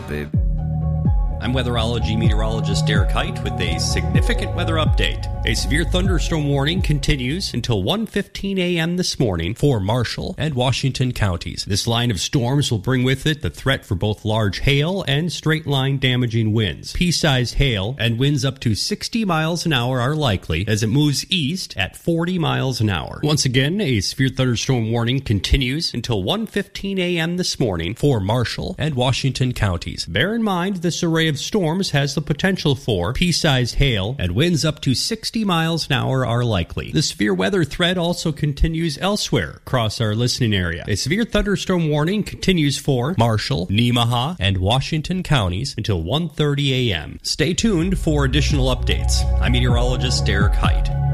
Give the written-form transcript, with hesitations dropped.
babe. I'm weatherology meteorologist Derek Height with a significant weather update. A severe thunderstorm warning continues until 1:15 a.m. this morning for Marshall and Washington counties. This line of storms will bring with it the threat for both large hail and straight-line damaging winds. Pea-sized hail and winds up to 60 miles an hour are likely as it moves east at 40 miles an hour. Once again, a severe thunderstorm warning continues until 1:15 a.m. this morning for Marshall and Washington counties. Bear in mind this array of storms has the potential for pea-sized hail, and winds up to 60 miles an hour are likely. The severe weather threat also continues elsewhere across our listening area. A severe thunderstorm warning continues for Marshall, Nemaha, and Washington counties until 1:30 a.m. Stay tuned for additional updates. I'm meteorologist Derek Height.